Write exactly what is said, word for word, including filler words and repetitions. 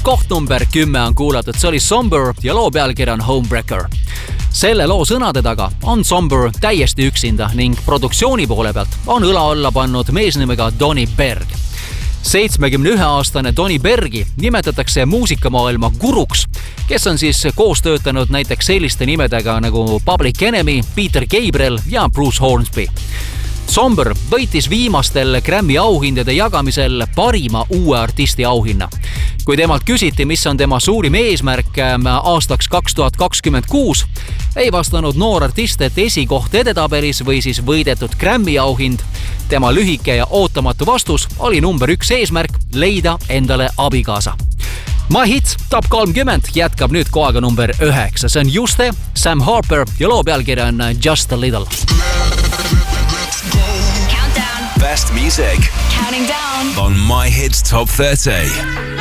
Koht number kümme on kuulatud, see oli Somber ja loo pealkiri on Homebreaker. Selle loo sõnade taga on Somber täiesti üksinda ning produktsiooni poole pealt on õla alla pannud mees nimega Donny Berg. seitsmekümne ühe aastane Donny Bergi nimetatakse muusikamaailma guruks, kes on siis koos töötanud näiteks selliste nimedega nagu Public Enemy, Peter Gabriel ja Bruce Hornsby. Somber võitis viimastel Grammy auhindade jagamisel parima uue artisti auhinna. Kui temalt küsiti, mis on tema suurim eesmärk aastaks kaks tuhat kakskümmend kuus, ei vastanud noor artist, et esikoht edetabelis või siis võidetud Grammy auhind. Tema lühike ja ootamatu vastus oli number üks eesmärk leida endale abikaasa. My Hits Top kolmkümmend jätkab nüüd kohaga number üheksa. See on Juste, Sam Harper ja loo pealkiri on Just a Little. Best music. Counting down on My Hits Top thirty.